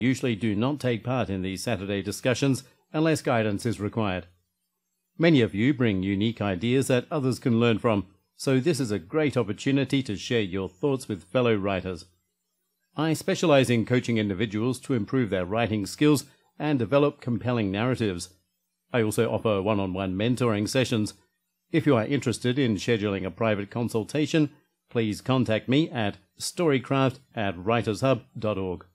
usually do not take part in these Saturday discussions unless guidance is required. Many of you bring unique ideas that others can learn from, so this is a great opportunity to share your thoughts with fellow writers. I specialize in coaching individuals to improve their writing skills and develop compelling narratives. I also offer one-on-one mentoring sessions. If you are interested in scheduling a private consultation, please contact me at storycraft@writershub.org.